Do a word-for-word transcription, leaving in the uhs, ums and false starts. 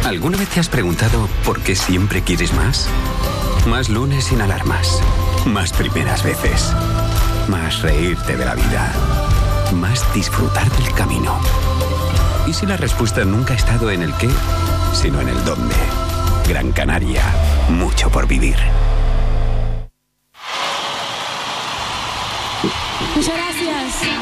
¿Alguna vez te has preguntado por qué siempre quieres más? Más lunes sin alarmas. Más primeras veces. Más reírte de la vida. Más disfrutar del camino. ¿Y si la respuesta nunca ha estado en el qué, sino en el dónde? Gran Canaria. Mucho por vivir. Muchas gracias.